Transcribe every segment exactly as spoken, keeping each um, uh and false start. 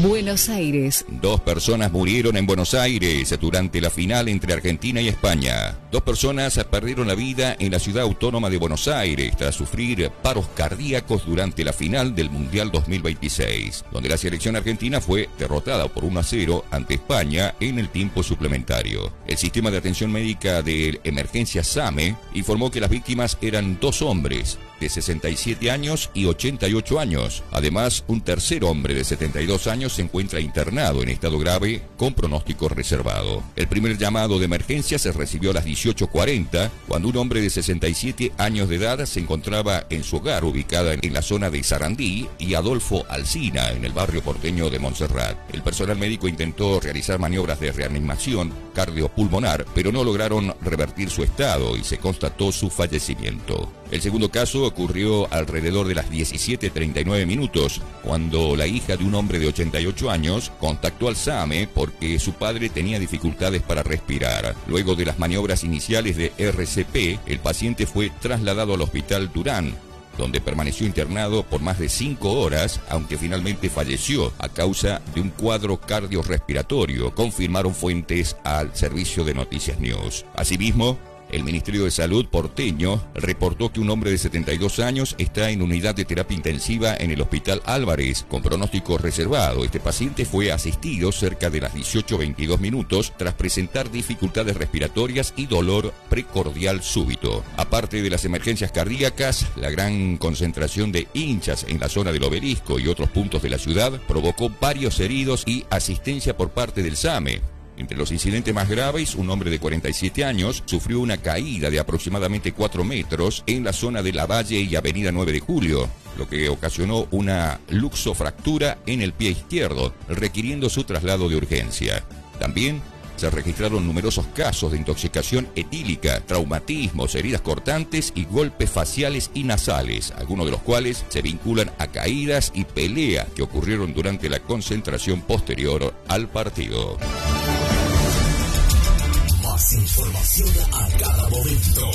Buenos Aires. Dos personas murieron en Buenos Aires durante la final entre Argentina y España. Dos personas perdieron la vida en la ciudad autónoma de Buenos Aires tras sufrir paros cardíacos durante la final del Mundial dos mil veintiséis, donde la selección argentina fue derrotada por uno a cero ante España en el tiempo suplementario. El sistema de atención médica de emergencia SAME informó que las víctimas eran dos hombres de sesenta y siete años y ochenta y ocho años. Además, un tercer hombre de setenta y dos años se encuentra internado en estado grave con pronóstico reservado. El primer llamado de emergencia se recibió a las dieciocho cuarenta, cuando un hombre de sesenta y siete años de edad se encontraba en su hogar ubicada en la zona de Sarandí y Adolfo Alsina, en el barrio porteño de Montserrat. El personal médico intentó realizar maniobras de reanimación cardiopulmonar, pero no lograron revertir su estado y se constató su fallecimiento. El segundo caso ocurrió alrededor de las diecisiete treinta y nueve minutos, cuando la hija de un hombre de ochenta y ocho años contactó al SAME porque su padre tenía dificultades para respirar. Luego de las maniobras iniciales de R C P, el paciente fue trasladado al Hospital Durán, donde permaneció internado por más de cinco horas, aunque finalmente falleció a causa de un cuadro cardiorrespiratorio, confirmaron fuentes al servicio de Noticias News. Asimismo, el Ministerio de Salud porteño reportó que un hombre de setenta y dos años está en unidad de terapia intensiva en el Hospital Álvarez con pronóstico reservado. Este paciente fue asistido cerca de las dieciocho veintidós minutos tras presentar dificultades respiratorias y dolor precordial súbito. Aparte de las emergencias cardíacas, la gran concentración de hinchas en la zona del Obelisco y otros puntos de la ciudad provocó varios heridos y asistencia por parte del SAME. Entre los incidentes más graves, un hombre de cuarenta y siete años sufrió una caída de aproximadamente cuatro metros en la zona de Lavalle y Avenida nueve de julio, lo que ocasionó una luxofractura en el pie izquierdo, requiriendo su traslado de urgencia. También se registraron numerosos casos de intoxicación etílica, traumatismos, heridas cortantes y golpes faciales y nasales, algunos de los cuales se vinculan a caídas y pelea que ocurrieron durante la concentración posterior al partido. Más información a cada momento.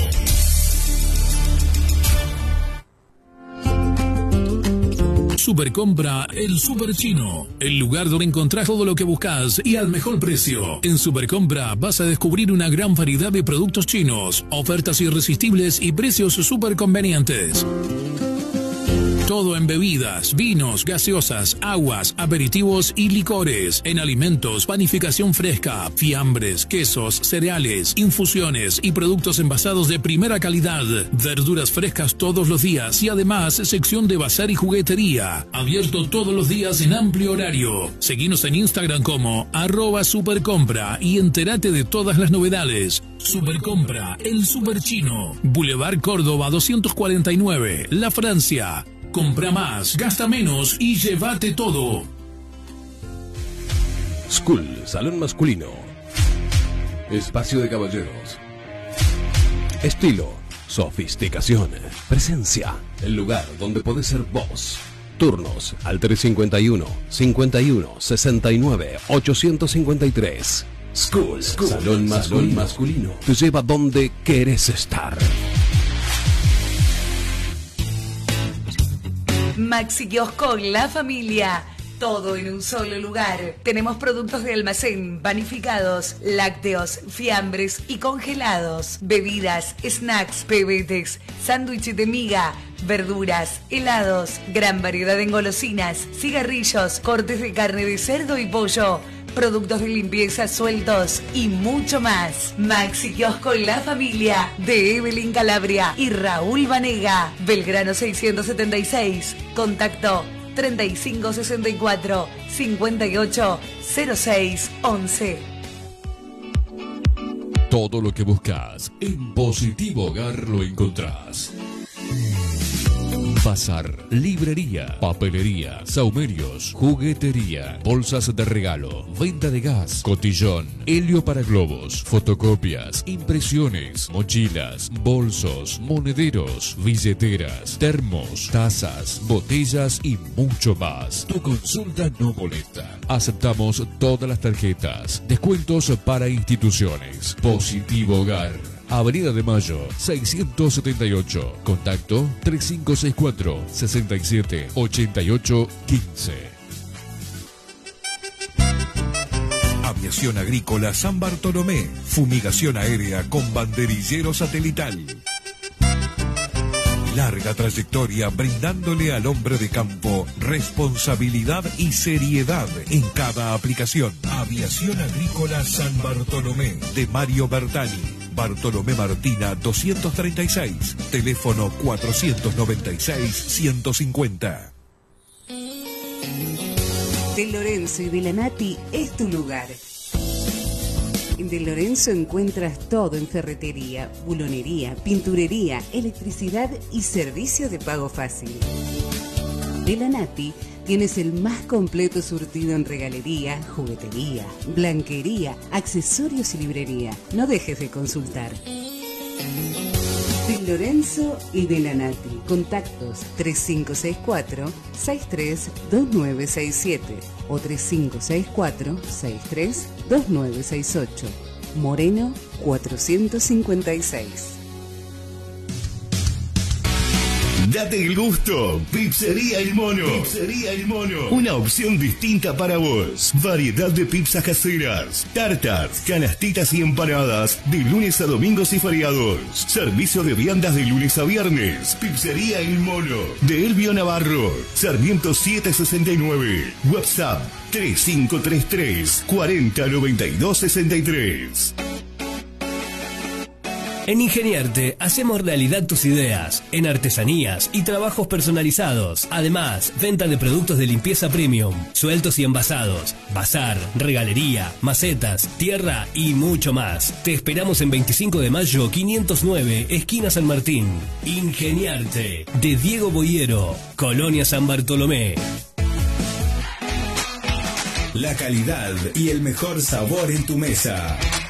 Supercompra El Super Chino, el lugar donde encontrás todo lo que buscas y al mejor precio. En Supercompra vas a descubrir una gran variedad de productos chinos, ofertas irresistibles y precios súper convenientes. Todo en bebidas, vinos, gaseosas, aguas, aperitivos y licores. En alimentos, panificación fresca, fiambres, quesos, cereales, infusiones y productos envasados de primera calidad. Verduras frescas todos los días y además sección de bazar y juguetería. Abierto todos los días en amplio horario. Seguinos en Instagram como arroba supercompra y entérate de todas las novedades. Supercompra, el Super Chino. Boulevard Córdoba doscientos cuarenta y nueve, La Francia. Compra más, gasta menos y llévate todo. School, salón masculino. Espacio de caballeros. Estilo, sofisticación, presencia. El lugar donde podés ser vos. Turnos al tres cincuenta y uno, cincuenta y uno, sesenta y nueve, ochocientos cincuenta y tres. School, School salón masculino. masculino. Te lleva donde querés estar. Maxi Kiosco, la familia. Todo en un solo lugar. Tenemos productos de almacén, panificados, lácteos, fiambres y congelados. Bebidas, snacks, pebetes, sándwiches de miga, verduras, helados, gran variedad de engolosinas, cigarrillos, cortes de carne de cerdo y pollo, productos de limpieza sueltos y mucho más. Maxi Kiosco La Familia de Evelyn Calabria y Raúl Vanega. Belgrano seiscientos setenta y seis. Contacto treinta y cinco sesenta y cuatro, cincuenta y ocho, cero seis once. Todo lo que buscas en Positivo Hogar lo encontrás. Bazar, librería, papelería, saumerios, juguetería, bolsas de regalo, venta de gas, cotillón, helio para globos, fotocopias, impresiones, mochilas, bolsos, monederos, billeteras, termos, tazas, botellas y mucho más. Tu consulta no molesta. Aceptamos todas las tarjetas. Descuentos para instituciones. Positivo Hogar. Avenida de Mayo, seiscientos setenta y ocho. Contacto tres cinco seis cuatro, seis siete, ocho ocho uno cinco. Aviación Agrícola San Bartolomé. Fumigación aérea con banderillero satelital. Larga trayectoria brindándole al hombre de campo responsabilidad y seriedad en cada aplicación. Aviación Agrícola San Bartolomé de Mario Bertani. Bartolomé Martina doscientos treinta y seis. Teléfono cuatrocientos noventa y seis, ciento cincuenta. De Lorenzo y de la Nati es tu lugar. En De Lorenzo encuentras todo en ferretería, bulonería, pinturería, electricidad y servicio de pago fácil. De la Nati tienes el más completo surtido en regalería, juguetería, blanquería, accesorios y librería. No dejes de consultar. De Lorenzo y de la Nati. Contactos tres cinco seis cuatro, seis tres dos nueve seis siete o tres cinco seis cuatro, seis tres dos nueve seis ocho. Moreno cuatrocientos cincuenta y seis. Date el gusto. Pizzería El Mono. Pizzería El Mono. Una opción distinta para vos. Variedad de pizzas caseras, tartas, canastitas y empanadas de lunes a domingos y feriados. Servicio de viandas de lunes a viernes. Pizzería El Mono. De Elvio Navarro. Sarmiento setecientos sesenta y nueve. WhatsApp tres cinco tres tres, cuarenta, noventa y dos, sesenta y tres. En Ingeniarte hacemos realidad tus ideas en artesanías y trabajos personalizados. Además, venta de productos de limpieza premium, sueltos y envasados, bazar, regalería, macetas, tierra y mucho más. Te esperamos en veinticinco de mayo quinientos nueve, esquina San Martín. Ingeniarte, de Diego Boyero, Colonia San Bartolomé. La calidad y el mejor sabor en tu mesa.